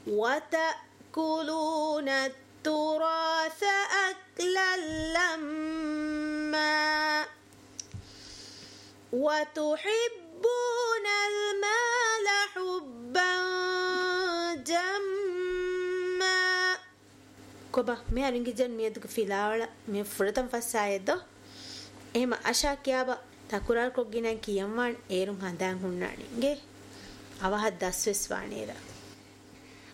وتأكلون التراث أكلا لما وتحبون المال حبا جما كوبا مي هرنگي جن ميدك في لاولا مي فرتم فسايدو එහෙම අශා කියාව තකුරල් කොග්ගිනන් කියම්වාන් ඒරුම් හඳන් හුන්නානින්ගේ අවහත් දස්වෙස් වානේරා